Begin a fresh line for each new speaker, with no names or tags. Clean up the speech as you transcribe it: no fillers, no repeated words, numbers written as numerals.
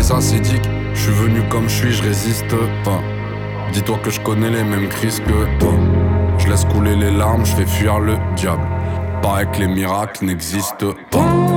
ça c'est dick. Je suis venu comme je suis, je résiste pas. Dis-toi que je connais les mêmes crises que toi. Je laisse couler les larmes, je fais fuir le diable. Paraît que les miracles n'existent pas.